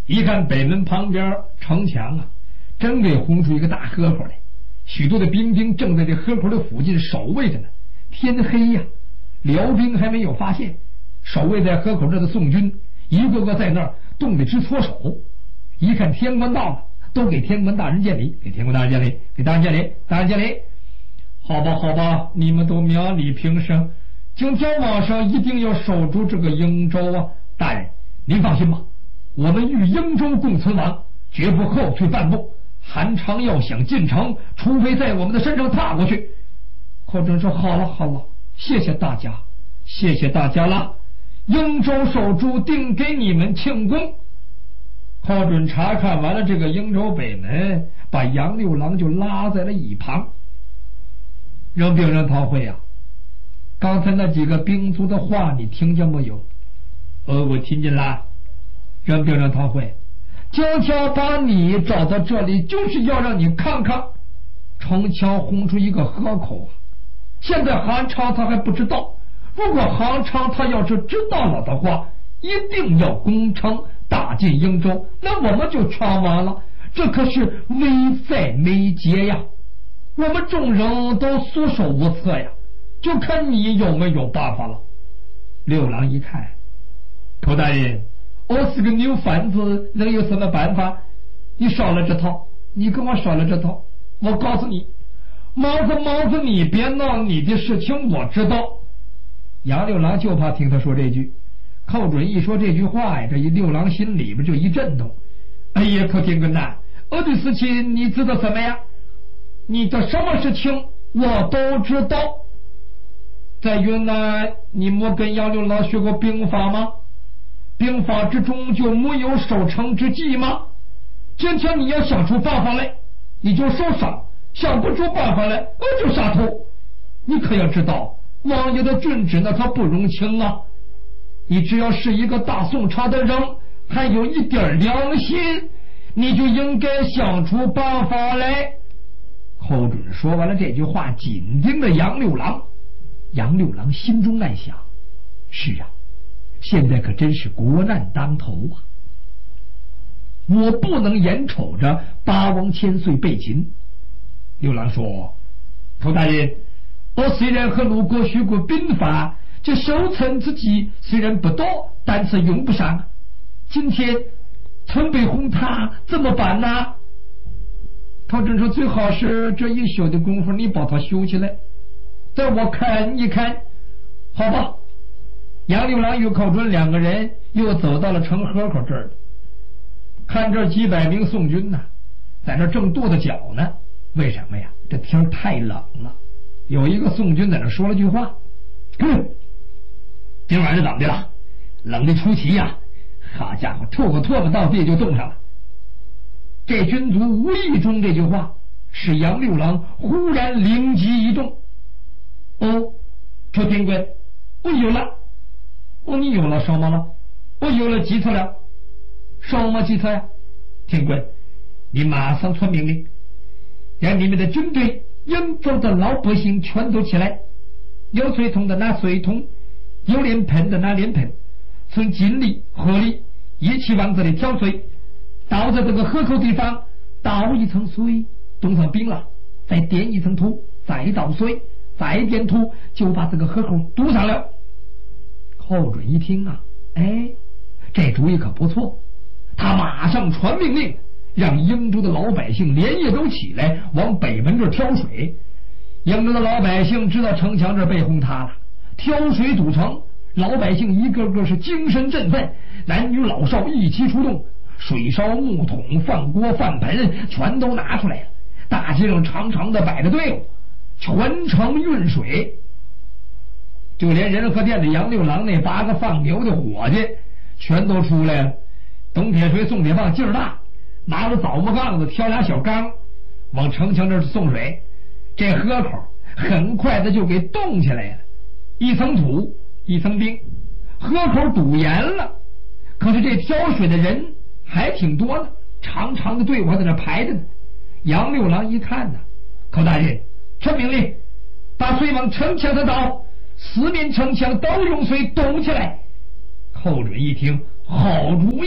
一看北门旁边城墙啊，真给轰出一个大河口来，许多的兵丁正在这河口的附近守卫着呢。天黑呀，辽兵还没有发现，守卫在河口这的宋军一个个在那儿冻得直搓手。一看天官到了，都给天官大人见礼，给天官大人见礼，给大人见礼，大人见礼。好吧，好吧，你们都苗里平生，今天晚上一定要守住这个英州啊！大人，您放心吧，我们与英州共存亡，绝不后退半步。韩昌要想进城，除非在我们的身上踏过去。寇准说：“好了好了，谢谢大家，谢谢大家了。英州守住，定给你们庆功。”寇准查看完了这个英州北门，把杨六郎就拉在了一旁。任兵任陶慧啊，刚才那几个兵卒的话你听见没有？我听见了。任兵任陶慧，今天把你找到这里，就是要让你看看城墙轰出一个河口啊！现在韩昌他还不知道，如果韩昌他要是知道了的话，一定要攻城打进英州，那我们就全完了。这可是危在眉睫呀！我们众人都束手无策呀，就看你有没有办法了。六郎一看，寇大人，我是个牛贩子，能有什么办法？你少了这套，你跟我少了这套。我告诉你，毛子，你别闹，你的事情我知道。杨六郎就怕听他说这句，寇准一说这句话呀，这一六郎心里边就一震动。哎呀，寇天官呐，我的事情你知道什么呀？你的什么事情我都知道。在云南，你没跟杨六郎学过兵法吗？兵法之中就没有守城之计吗？今天你要想出办法来，你就受伤；想不出办法来，我就杀头。你可要知道，王爷的郡职那可不容轻啊！你只要是一个大宋朝的人，还有一点良心，你就应该想出办法来。寇准说完了这句话，紧盯着杨六郎。杨六郎心中暗想：是啊，现在可真是国难当头啊！我不能眼瞅着八王千岁被擒。六郎说：寇大人，我虽然和鲁国学过兵法，这守城之计虽然不多，但是用不上。今天城被轰塌，怎么办呢？寇准说：最好是这一宿的功夫，你把它修起来，带我看一看，好吧？杨六郎与寇准两个人又走到了城河口这儿，看这几百名宋军呢，在那正跺着脚呢。为什么呀？这天太冷了。有一个宋军在那说了句话：今晚是怎么的了？冷得出奇呀！好家伙，吐个到地就冻上了。这军卒无意中这句话使杨六郎忽然灵机一动。周天官，我有了。你有了什么了？我有了计策了。什么计策呀？天官，你马上传命令，让你们的军队应州的老百姓全都起来，有水桶的拿水桶，有脸盆的拿脸盆，从尽力合力一起往这里挑水，倒在这个河口地方，倒一层水，冻上冰了，再点一层土，再倒水，再点土，就把这个河口堵上了。寇准一听啊，这主意可不错，他马上传命令，让英州的老百姓连夜都起来往北门这挑水。英州的老百姓知道城墙这被轰塌了，挑水堵城，老百姓一个个是精神振奋，男女老少一起出动，水烧木桶、饭锅、饭盆全都拿出来了，大街上长长的摆着队伍，全城运水。就连仁和殿的杨六郎那8个放牛的伙计全都出来了，东铁锤宋铁棒劲儿大，拿着枣木杠子挑俩小缸往城墙这送水。这河口很快的就给冻起来了，一层土一层冰，河口堵严了。可是这挑水的人还挺多的，长长的队伍在那排着呢。杨六郎一看呢，寇大人，传命令，把水往城墙上倒，四面城墙都用水冻起来。寇准一听，好主意，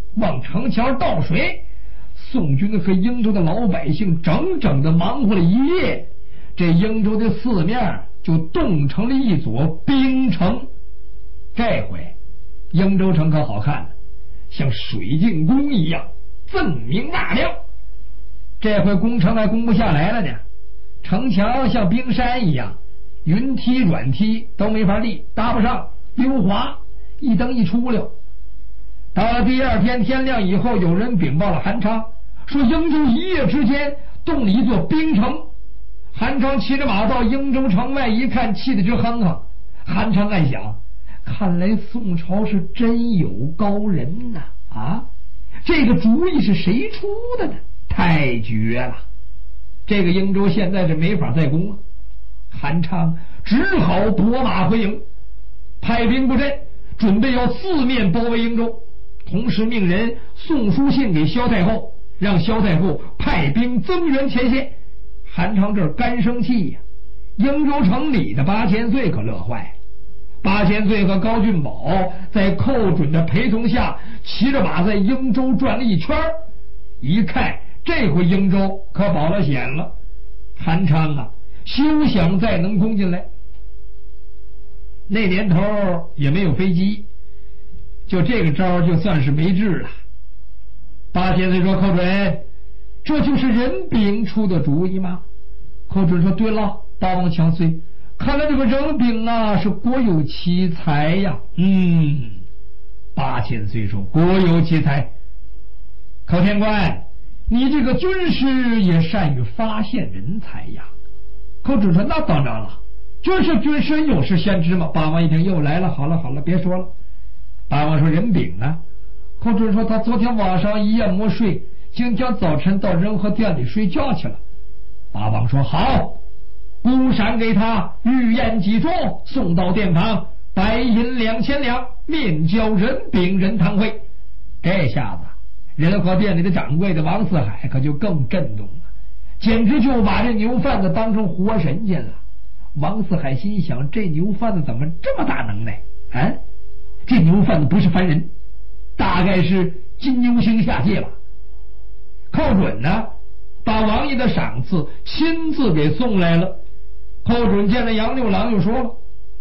往城墙倒水。宋军和英州的老百姓整整的忙活了一夜，这英州的四面就冻成了一座冰城。这回英州城可好看了，像水晶宫一样锃明大亮。这回攻城还攻不下来了呢，城墙像冰山一样，云梯软梯都没法立，搭不上，溜滑，一蹬一出溜。到了第二天天亮以后，有人禀报了韩昌，说英州一夜之间动了一座冰城。韩昌骑着马到英州城外一看，气得直哼哼。韩昌暗想，看来宋朝是真有高人呐！啊，这个主意是谁出的呢？太绝了！这个英州现在是没法再攻了。韩昌只好拨马回营，派兵布阵，准备要四面包围英州，同时命人送书信给萧太后，让萧太后派兵增援前线。韩昌这儿干生气呀，英州城里的8000岁可乐坏了。8000岁和高俊宝在寇准的陪同下，骑着马在英州转了一圈，一看这回英州可保了险了。韩昌啊，休想再能攻进来。那年头也没有飞机，就这个招就算是没治了。8000岁说：“寇准，这就是任炳出的主意吗？”寇准说：“对了，大王强岁，看来这个任炳啊是国有奇才呀。”8000岁说：“国有奇才。”寇天官，你这个军师也善于发现人才呀。寇准说：“那当然了，军师有事先知嘛。”八王一听又来了，好了，别说了。八王说：“任炳呢？”寇准说：“他昨天晚上一夜没睡，今天早晨到仁和殿里睡觉去了。”八王说：“好，孤赏给他御宴几桌，送到殿旁，白银2000两，面交任炳仁堂会。”这下子仁和殿里的掌柜的王四海可就更震动了，简直就把这牛贩子当成活神仙了。王四海心想，这牛贩子怎么这么大能耐啊？这牛贩子不是凡人，大概是金牛星下界吧。寇准呢，把王爷的赏赐亲自给送来了。寇准见了杨六郎，又说了：“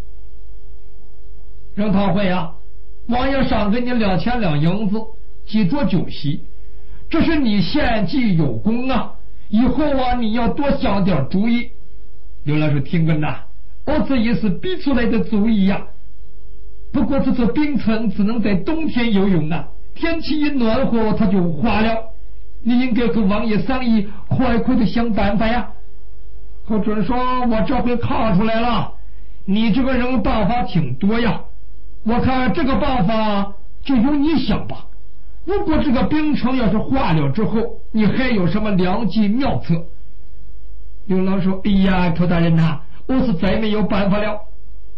任堂会啊，王爷赏给你2000两银子，几桌酒席，这是你献祭有功啊，以后啊你要多想点主意。”刘郎说：“天官呐，我这也是逼出来的主意呀。不过这座冰城只能在冬天游泳啊，天气一暖和它就化了。你应该跟王爷商议，快的想办法呀。”寇准说：“我这回看出来了，你这个人办法挺多呀。我看这个办法就由你想吧。如果这个冰城要是化了之后，你还有什么良计妙策？”刘郎说：“哎呀，寇大人呐，我是再没有办法了。”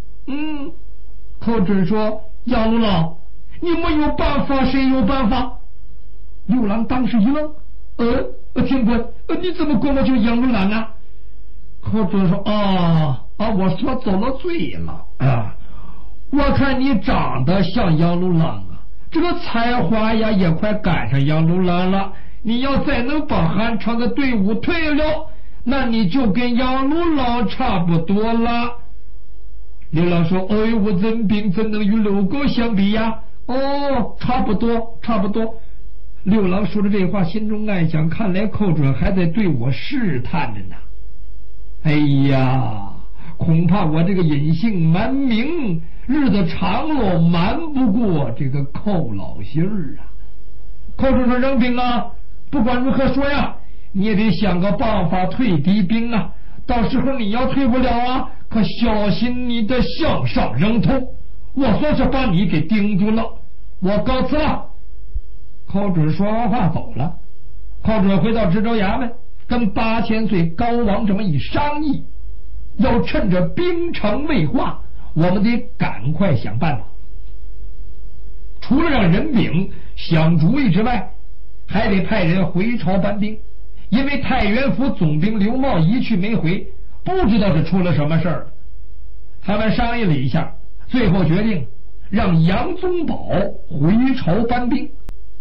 寇准说：“杨六郎，你没有办法，谁有办法？”刘郎当时一愣：“天官，你怎么管我叫杨六郎啊？”寇准说：“我说走了罪了啊！我看你长得像杨六郎啊，这个才华呀也快赶上杨六郎了。你要再能把韩昌的队伍退了，那你就跟杨六郎差不多了。”刘郎说：“我任炳怎能与六哥相比呀？”“差不多。”六郎说着这话，心中暗想：看来寇准还在对我试探着呢。哎呀，恐怕我这个隐姓蛮名，日子长了瞒不过这个寇老心儿啊。寇准说：“任炳啊，不管如何说呀，你也得想个办法退敌兵啊。到时候你要退不了啊，可小心你的项上人头。我算是把你给盯住了，我告辞了。”寇准说完话走了。寇准回到知州衙门，跟8000岁高王这么一商议，要趁着冰城未化，我们得赶快想办法。除了让任炳想主意之外，还得派人回朝搬兵，因为太原府总兵刘茂一去没回，不知道是出了什么事儿。他们商议了一下，最后决定让杨宗保回朝搬兵。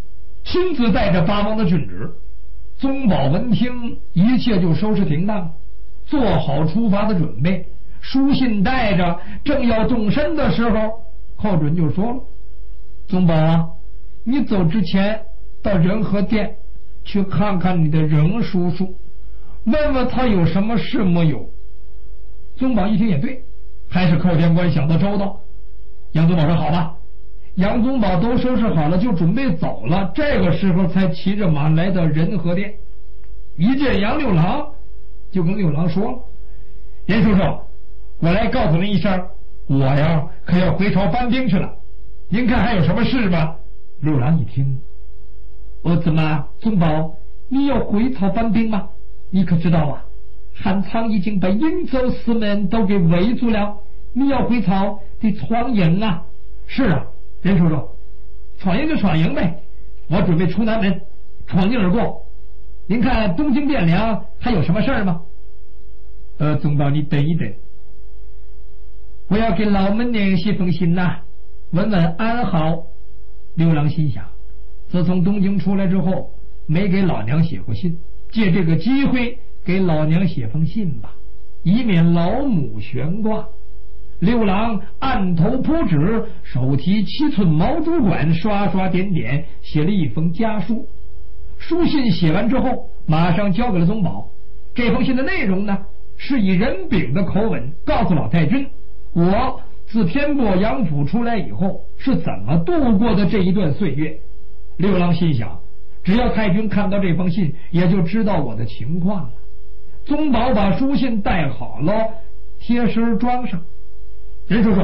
亲自带着八王的郡职。宗保闻听，一切就收拾停当，做好出发的准备。书信带着，正要动身的时候，寇准就说了：“宗保啊，你走之前到仁和殿去看看你的仁叔叔，问问他有什么事没有。”宗保一听也对，还是寇天官想得周到。杨宗保说：“好吧。”杨宗保都收拾好了，就准备走了。这个时候才骑着马来到仁和殿，一见杨六郎，就跟六郎说了：“严叔叔，我来告诉您一声，我呀可要回朝搬兵去了，您看还有什么事吗？”六郎一听，怎么，宗保，你要回朝搬兵吗？你可知道啊，汉苍已经把营州四门都给围住了，你要回朝得闯营啊。是啊，任叔叔，闯营就闯营呗，我准备出南门，闯营而过。您看东京汴梁还有什么事儿吗？宗保，你等一等，我要给老门娘写封信呐，问问安好。六郎心想，自从东京出来之后，没给老娘写过信，借这个机会给老娘写封信吧，以免老母悬挂。六郎按头铺纸，手提7寸毛竹管，刷刷点点写了一封家书。书信写完之后，马上交给了宗保。这封信的内容呢，是以任秉的口吻告诉老太君，我自天过杨府出来以后是怎么度过的这一段岁月。六郎心想，只要太君看到这封信，也就知道我的情况了。宗保把书信带好了，贴身装上。任叔叔，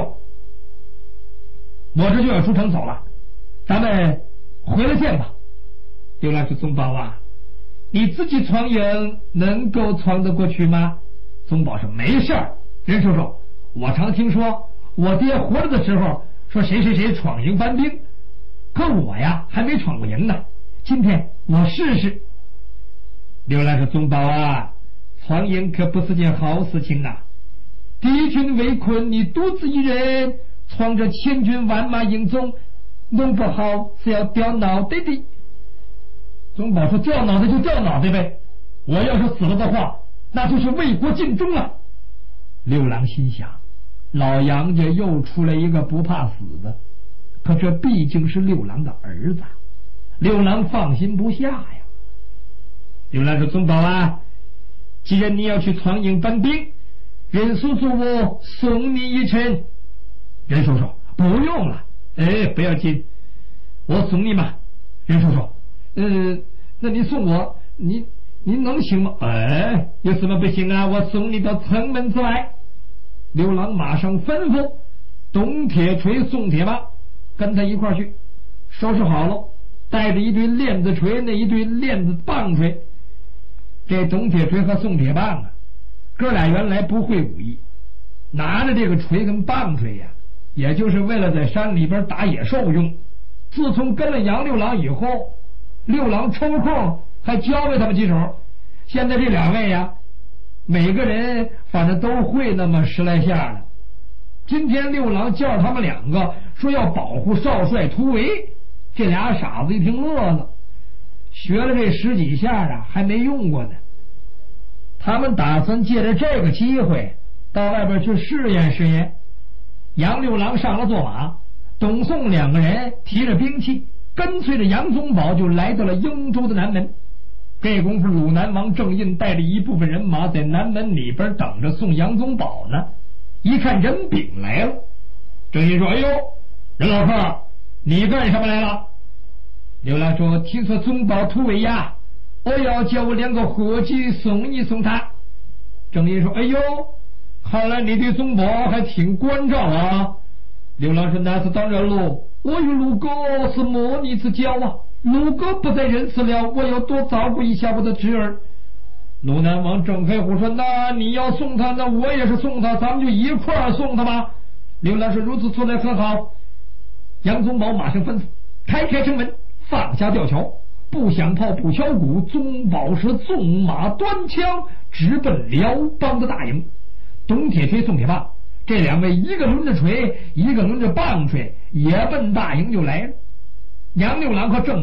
我这就要出城走了，咱们回来见吧。六郎说：“宗保啊，你自己闯营能够闯得过去吗？”宗保说：“没事儿，任叔叔，我常听说我爹活着的时候说谁谁谁闯营搬兵，可我呀还没闯过营呢，今天我试试。”六郎说：“宗保啊，闯营可不是件好事情啊，敌军围困，你独自一人闯着千军万马营中，弄不好是要掉脑袋的。”宗保说：“掉脑袋就掉脑袋呗，我要是死了的话，那就是为国尽忠了。”六郎心想，老杨家又出来一个不怕死的，可这毕竟是六郎的儿子，六郎放心不下呀。六郎说：“宗保啊，既然你要去闯营搬兵，任叔叔我送你一程。”任叔叔：“不用了，不要紧，我送你嘛。”任叔叔：“那你送我，你能行吗？”“有什么不行啊？我送你到城门之外。”六郎马上吩咐董铁锤、宋铁棒跟他一块去，收拾好了，带着一对链子锤，那一对链子棒槌。这董铁锤和宋铁棒啊，哥俩原来不会武艺，拿着这个锤跟棒槌呀，也就是为了在山里边打野兽用。自从跟了杨六郎以后，六郎抽空还教给他们几手。现在这两位呀，每个人反正都会那么10来下了。今天六郎叫他们两个说要保护少帅突围，这俩傻子一听乐了，学了这10几下啊，还没用过呢。他们打算借着这个机会到外边去试验试验。杨六郎上了坐马，董宋两个人提着兵器，跟随着杨宗保就来到了英州的南门。这功夫，鲁南王郑印带着一部分人马在南门里边等着送杨宗保呢。一看任秉来了，郑印说：“哎呦，任老客，你干什么来了？”刘郎说：“听说宗保突围呀，我要叫我2个伙计送一送他。”郑印说：“哎呦，看来你对宗保还挺关照啊。”刘郎说：“那是当然喽，我与陆哥是母女之交啊，陆哥不在人世了，我要多照顾一下我的侄儿。”鲁南王郑开虎说：“那你要送他，那我也是送他，咱们就一块儿送他吧。”刘郎说：“如此说来很好。”杨宗保马上吩咐开城门，放下吊桥，不响炮不敲鼓，宗保是纵马端枪直奔辽邦的大营。董铁锤、宋铁棒这两位一个抡着锤，一个抡着棒槌，也奔大营就来了。杨六郎和郑